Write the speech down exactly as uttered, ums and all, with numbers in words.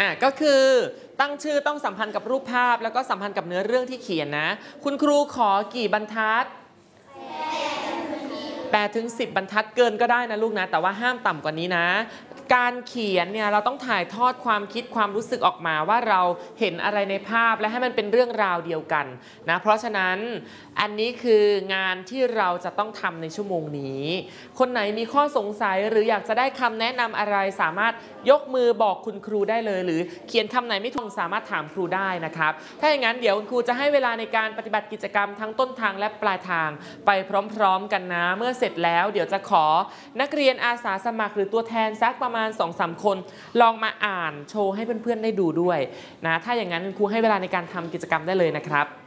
อ่ะก็คือตั้งชื่อต้องสัมพันธ์กับรูปภาพแล้วก็สัมพันธ์กับเนื้อเรื่องที่เขียนนะคุณครูขอกี่บรรทัดแปดถึงสิบบรรทัดเกินก็ได้นะลูกนะแต่ว่าห้ามต่ำกว่านี้นะการเขียนเนี่ยเราต้องถ่ายทอดความคิดความรู้สึกออกมาว่าเราเห็นอะไรในภาพและให้มันเป็นเรื่องราวเดียวกันนะเพราะฉะนั้นอันนี้คืองานที่เราจะต้องทำในชั่วโมงนี้คนไหนมีข้อสงสัยหรืออยากจะได้คำแนะนำอะไรสามารถยกมือบอกคุณครูได้เลยหรือเขียนคำไหนไม่ถูกสามารถถามครูได้นะครับถ้าอย่างนั้นเดี๋ยวคุณครูจะให้เวลาในการปฏิบัติกิจกรรมทั้งต้นทางและปลายทางไปพร้อมๆกันนะเมื่อเสร็จแล้วเดี๋ยวจะขอนักเรียนอาสาสมัครหรือตัวแทนสักประมาณ สองสาม คนลองมาอ่านโชว์ให้เพื่อนๆได้ดูด้วยนะถ้าอย่างนั้นคุณครูให้เวลาในการทำกิจกรรมได้เลยนะครับ